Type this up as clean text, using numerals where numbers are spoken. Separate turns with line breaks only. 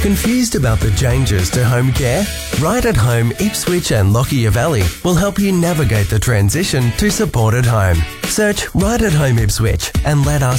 Confused about the changes to home care? Right at Home Ipswich and Lockyer Valley will help you navigate the transition to supported home. Search Right at Home Ipswich and let us